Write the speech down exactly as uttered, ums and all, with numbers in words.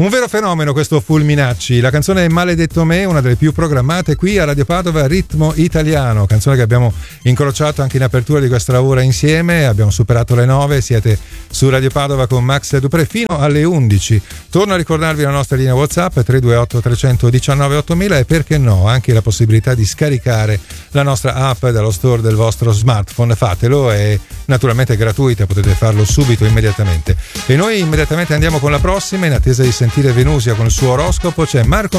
Un vero fenomeno questo Fulminacci, la canzone Maledetto Me, una delle più programmate qui a Radio Padova, Ritmo Italiano, canzone che abbiamo incrociato anche in apertura di questa ora insieme, abbiamo superato le nove, siete su Radio Padova con Max Dupré fino alle undici. Torno a ricordarvi la nostra linea WhatsApp tre due otto tre uno nove ottomila e perché no, anche la possibilità di scaricare la nostra app dallo store del vostro smartphone, fatelo, è naturalmente gratuita, potete farlo subito, immediatamente. E noi immediatamente andiamo con la prossima, in attesa di sentire Venusia con il suo oroscopo. C'è Marco